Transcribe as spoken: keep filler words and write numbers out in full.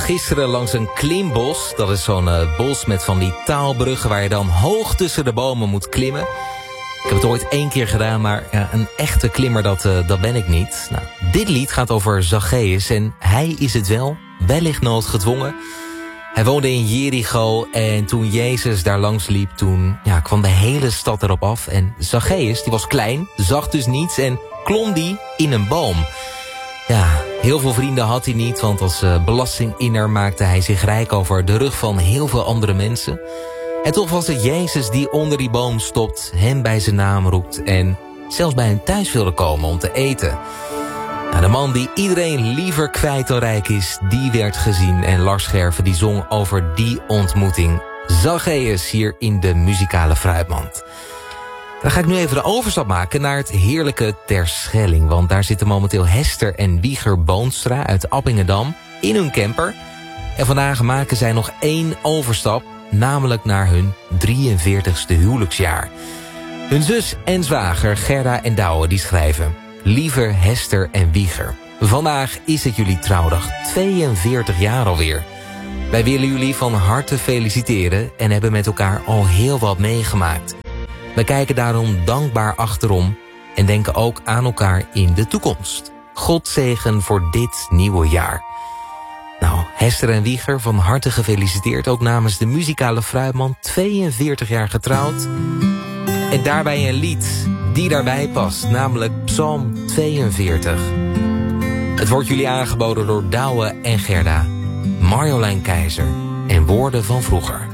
gisteren langs een klimbos. Dat is zo'n uh, bos met van die taalbruggen waar je dan hoog tussen de bomen moet klimmen. Ik heb het ooit één keer gedaan, maar ja, een echte klimmer, dat, uh, dat ben ik niet. Nou, dit lied gaat over Zacchaeus en hij is het wel, wellicht noodgedwongen. Hij woonde in Jericho en toen Jezus daar langs liep, toen ja, kwam de hele stad erop af. En Zacchaeus, die was klein, zag dus niets en klom die in een boom. Ja, heel veel vrienden had hij niet, want als uh, belastinginner maakte hij zich rijk over de rug van heel veel andere mensen. En toch was het Jezus die onder die boom stopt, hem bij zijn naam roept en zelfs bij hem thuis wilde komen om te eten. Nou, de man die iedereen liever kwijt dan rijk is, die werd gezien. En Lars Scherven die zong over die ontmoeting. Zacchaeus hier in de muzikale fruitmand. Dan ga ik nu even de overstap maken naar het heerlijke Terschelling. Want daar zitten momenteel Hester en Wieger Boonstra uit Appingedam in hun camper. En vandaag maken zij nog één overstap, namelijk naar hun drieënveertigste huwelijksjaar. Hun zus en zwager Gerda en Douwe die schrijven: lieve Hester en Wieger, vandaag is het jullie trouwdag, tweeënveertig jaar alweer. Wij willen jullie van harte feliciteren en hebben met elkaar al heel wat meegemaakt. We kijken daarom dankbaar achterom en denken ook aan elkaar in de toekomst. God zegen voor dit nieuwe jaar. Nou, Hester en Wieger, van harte gefeliciteerd. Ook namens de muzikale fruitmand, tweeënveertig jaar getrouwd. En daarbij een lied die daarbij past, namelijk Psalm tweeënveertig. Het wordt jullie aangeboden door Douwe en Gerda, Marjolein Keizer en Woorden van Vroeger.